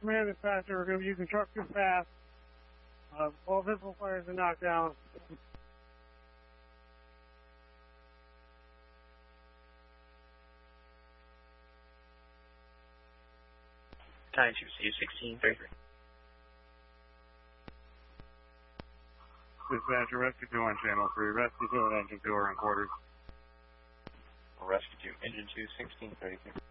Command dispatcher, we're going to be using truck too fast. All visible fires are knocked down. Time to C1633. Dispatcher, Rescue 2 on Channel 3. Rescue 2 and Engine 2 are in quarters. Rescue 2, Engine 2, 1633.